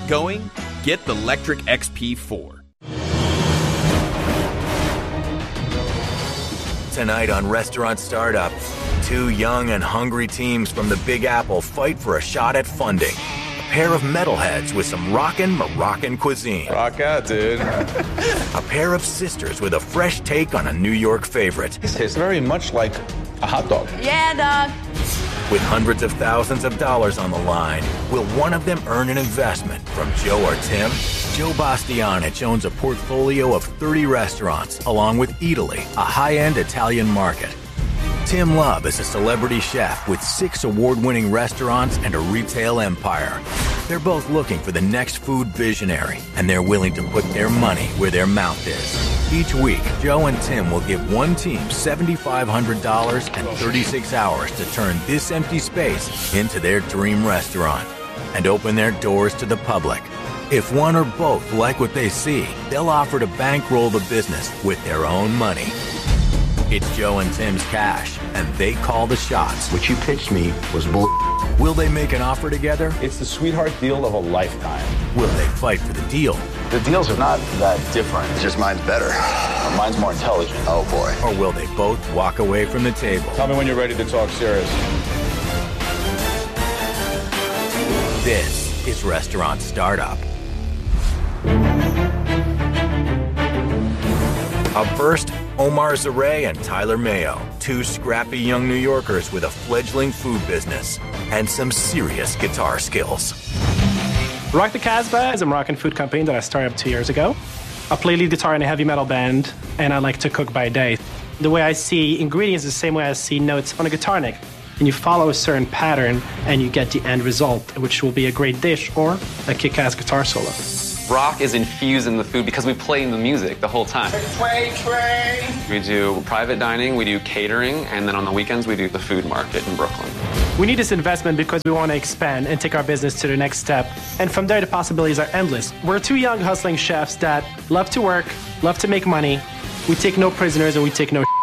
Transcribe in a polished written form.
going? Get the Lectric XP4. Tonight on Restaurant Startup, two young and hungry teams from the Big Apple fight for a shot at funding. A pair of metalheads with some rockin' Moroccan cuisine. Rock out, dude. A pair of sisters with a fresh take on a New York favorite. It tastes very much like a hot dog. Yeah, dog. With hundreds of thousands of dollars on the line, will one of them earn an investment from Joe or Tim? Joe Bastianich owns a portfolio of 30 restaurants, along with Eataly, a high-end Italian market. Tim Love is a celebrity chef with 6 award-winning restaurants and a retail empire. They're both looking for the next food visionary, and they're willing to put their money where their mouth is. Each week, Joe and Tim will give one team $7,500 and 36 hours to turn this empty space into their dream restaurant and open their doors to the public. If one or both like what they see, they'll offer to bankroll the business with their own money. It's Joe and Tim's cash, and they call the shots. What you pitched me was bull. Will they make an offer together? It's the sweetheart deal of a lifetime. Will they fight for the deal? The deals are not that different. It's just mine's better. Mine's more intelligent. Oh, boy. Or will they both walk away from the table? Tell me when you're ready to talk serious. This is Restaurant Startup. Up first, Omar Zaray and Tyler Mayo, two scrappy young New Yorkers with a fledgling food business and some serious guitar skills. Rock the Casbah is a Moroccan food company that I started up 2 years ago. I play lead guitar in a heavy metal band, and I like to cook by day. The way I see ingredients is the same way I see notes on a guitar neck. And you follow a certain pattern, and you get the end result, which will be a great dish or a kick-ass guitar solo. Rock is infused in the food because we play the music the whole time. We do private dining, we do catering, and then on the weekends we do the food market in Brooklyn. We need this investment because we want to expand and take our business to the next step. And from there, the possibilities are endless. We're two young hustling chefs that love to work, love to make money. We take no prisoners and we take no